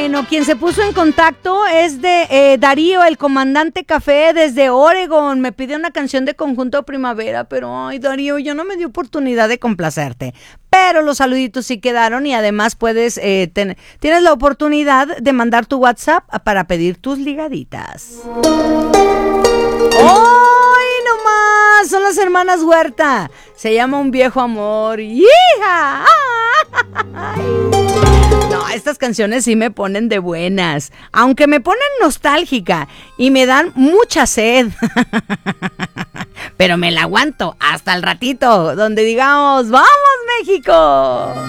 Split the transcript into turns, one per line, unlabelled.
Bueno, quien se puso en contacto es de Darío, el comandante Café desde Oregon. Me pide una canción de Conjunto Primavera, pero ay, Darío, yo no me di oportunidad de complacerte. Pero los saluditos sí quedaron y además tienes la oportunidad de mandar tu WhatsApp para pedir tus ligaditas. ¡Ay, nomás! Son las hermanas Huerta. Se llama Un Viejo Amor. ¡Hija! No, estas canciones sí me ponen de buenas, aunque me ponen nostálgica y me dan mucha sed. Pero me la aguanto hasta el ratito, donde digamos, ¡vamos, México!